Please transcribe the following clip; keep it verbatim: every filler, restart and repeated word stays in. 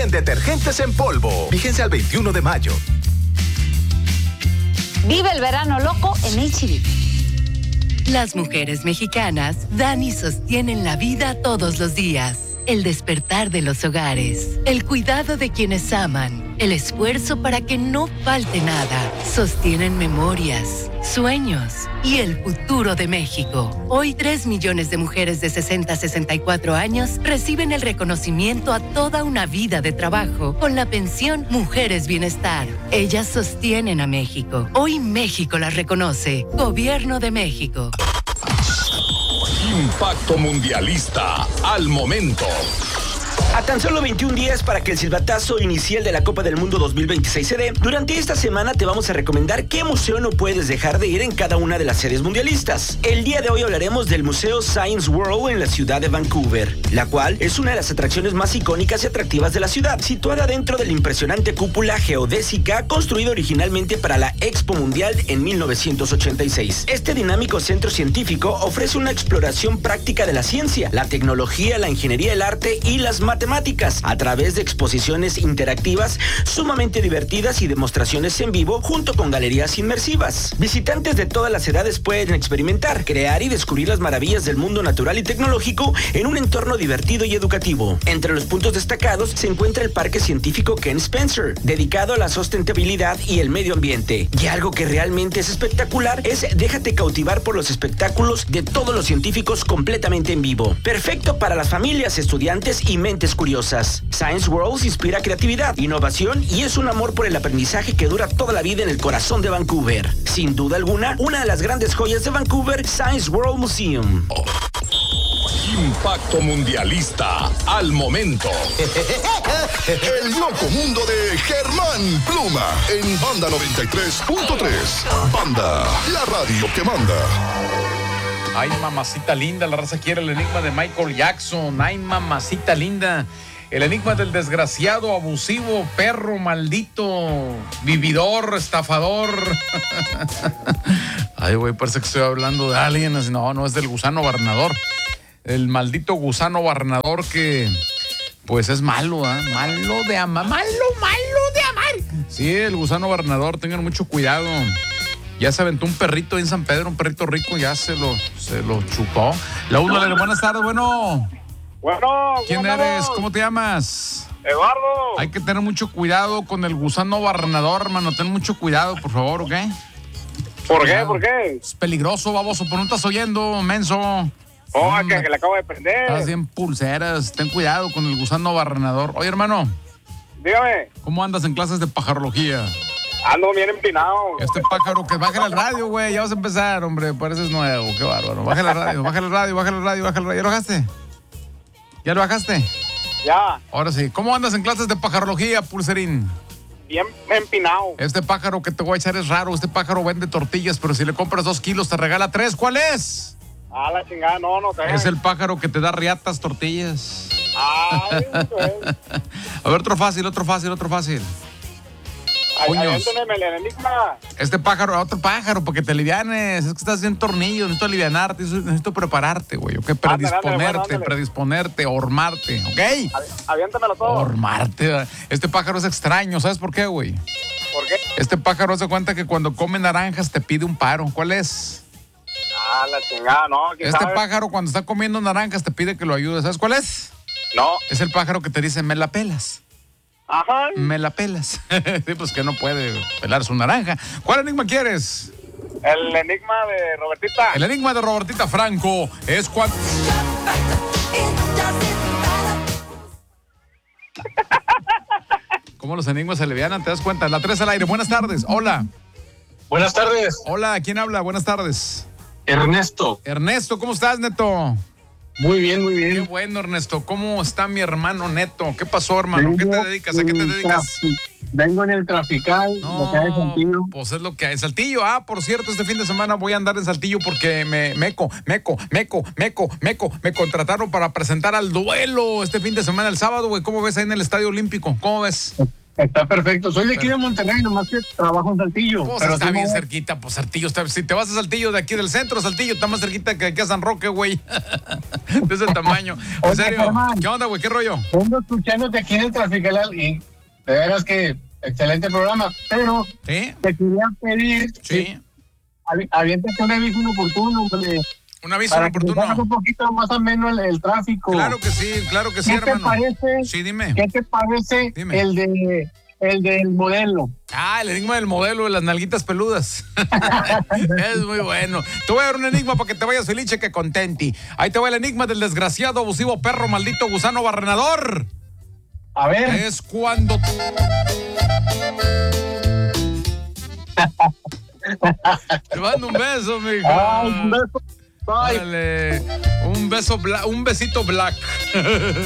En detergentes en polvo. Vigencia al veintiuno de mayo. Vive el verano loco en H E B. Las mujeres mexicanas dan y sostienen la vida todos los días. El despertar de los hogares, el cuidado de quienes aman, el esfuerzo para que no falte nada. Sostienen memorias, sueños y el futuro de México. Hoy tres millones de mujeres de sesenta a sesenta y cuatro años reciben el reconocimiento a toda una vida de trabajo con la pensión Mujeres Bienestar. Ellas sostienen a México. Hoy México las reconoce. Gobierno de México. Impacto Mundialista al momento. A tan solo veintiún días para que el silbatazo inicial de la Copa del Mundo dos mil veintiséis se dé, durante esta semana te vamos a recomendar qué museo no puedes dejar de ir en cada una de las series mundialistas. El día de hoy hablaremos del Museo Science World en la ciudad de Vancouver, la cual es una de las atracciones más icónicas y atractivas de la ciudad, situada dentro de la impresionante cúpula geodésica construida originalmente para la Expo Mundial en mil novecientos ochenta y seis. Este dinámico centro científico ofrece una exploración práctica de la ciencia, la tecnología, la ingeniería, el arte y las matemáticas a través de exposiciones interactivas sumamente divertidas y demostraciones en vivo junto con galerías inmersivas. Visitantes de todas las edades pueden experimentar, crear y descubrir las maravillas del mundo natural y tecnológico en un entorno divertido y educativo. Entre los puntos destacados se encuentra el Parque Científico Ken Spencer, dedicado a la sustentabilidad y el medio ambiente. Y algo que realmente es espectacular es déjate cautivar por los espectáculos de todos los científicos completamente en vivo. Perfecto para las familias, estudiantes y mentes curiosas. Science World inspira creatividad, innovación y es un amor por el aprendizaje que dura toda la vida en el corazón de Vancouver. Sin duda alguna, una de las grandes joyas de Vancouver, Science World Museum. Impacto Mundialista al momento. El loco mundo de Germán Pluma en Banda noventa y tres punto tres. Banda, la radio que manda. Ay, mamacita linda, la raza quiere el enigma de Michael Jackson. Ay, mamacita linda. El enigma del desgraciado, abusivo, perro, maldito, vividor, estafador. Ay, güey, parece que estoy hablando de alguien. No, no, es del gusano barrenador. El maldito gusano barrenador que, pues, es malo, ¿eh? Malo de amar. Malo, malo de amar. Sí, el gusano barrenador, tengan mucho cuidado. Ya se aventó un perrito en San Pedro, un perrito rico, ya se lo, se lo chupó. La uno, buenas tardes, bueno. Bueno, ¿quién eres? ¿Cómo te llamas? Eduardo. Hay que tener mucho cuidado con el gusano barrenador, hermano. Ten mucho cuidado, por favor, ¿ok? ¿Por qué? ¿Por qué? Es peligroso, baboso, pero no estás oyendo, menso. Oh, mm, que, que le acabo de prender. Estás bien pulseras. Ten cuidado con el gusano barrenador. Oye, hermano. Dígame. ¿Cómo andas en clases de pajarología? Ando bien empinado. Este pájaro que baja el radio, güey. Ya vas a empezar, hombre. Pareces nuevo. Qué bárbaro. Baja el radio, baja el radio, baja el radio, baja el radio. ¿Ya lo bajaste? ¿Ya lo bajaste? Ya. Ahora sí. ¿Cómo andas en clases de pajarología, pulserín? Bien empinado. Este pájaro que te voy a echar es raro. Este pájaro vende tortillas, pero si le compras dos kilos te regala tres. ¿Cuál es? Ah, la chingada, no, no sé. Es el pájaro que te da riatas tortillas. Ay, pues. A ver, otro fácil, otro fácil, otro fácil. Aviéntenme el enigma. Este pájaro, otro pájaro, porque te alivianes. Es que estás en tornillo, necesito alivianarte, necesito prepararte, güey, ¿ok? Predisponerte, ándale, ándale, ándale. predisponerte, hormarte, ¿ok? Aviéntamelo todo. Hormarte. Este pájaro es extraño, ¿sabes por qué, güey? ¿Por qué? Este pájaro se cuenta que cuando come naranjas te pide un paro. ¿Cuál es? Ah, la chingada, no. Este sabe? pájaro cuando está comiendo naranjas te pide que lo ayudes. ¿Sabes cuál es? No. Es el pájaro que te dice, me la pelas. Ajá. Me la pelas. Sí, pues que no puede pelar su naranja. ¿Cuál enigma quieres? El enigma de Robertita. El enigma de Robertita Franco es cuando... ¿Cómo los enigmas se alivianan? ¿Te das cuenta? La tres al aire. Buenas tardes. Hola. Buenas tardes. Hola, ¿quién habla? Buenas tardes. Ernesto. Ernesto, ¿cómo estás, Neto? Muy bien, muy bien. Qué bueno, Ernesto. ¿Cómo está mi hermano Neto? ¿Qué pasó, hermano? Vengo ¿Qué te dedicas? ¿A qué te dedicas? Trafi- Vengo en el Trafical, no, lo que hay en Saltillo. Pues es lo que hay. Saltillo, ah, por cierto, este fin de semana voy a andar en Saltillo porque me, meco, meco, meco, meco, meco, me contrataron para presentar al duelo este fin de semana, el sábado, güey. ¿Cómo ves ahí en el Estadio Olímpico? ¿Cómo ves? Está perfecto. Soy de aquí de Monterrey, nomás que trabajo en Saltillo. Pues pero está sí bien me- cerquita, pues Saltillo está, si te vas a Saltillo de aquí del centro, Saltillo está más cerquita que aquí a San Roque, güey. De ese tamaño. En Oye, serio, Germán. ¿qué onda, güey? ¿Qué rollo? Vengo escuchándote aquí en el Trafical y de veras que excelente programa, pero ¿Sí? te quería pedir Sí. que avi- aviéntate un aviso inoportuno, hombre, Un aviso para que nos hagas oportuno. un poquito más ameno el, el tráfico. Claro que sí, claro que sí, ¿Qué te hermano. parece? Sí, dime. ¿Qué te parece Dime. el de el del modelo? Ah, el enigma del modelo de las nalguitas peludas. Es muy bueno. Te voy a dar un enigma para que te vayas feliz, que contenti. Ahí te va el enigma del desgraciado, abusivo, perro, maldito gusano barrenador. A ver, Es cuando... Te mando un beso, mijo. ay, un beso. Bye. Órale. Un beso, bla- un besito black.